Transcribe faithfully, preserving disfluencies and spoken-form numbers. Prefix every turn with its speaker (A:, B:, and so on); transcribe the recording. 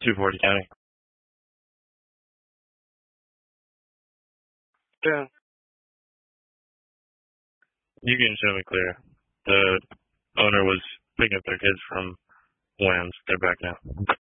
A: two forty County. Yeah. You can show me clear. The owner was picking up their kids from Williams. They're back now.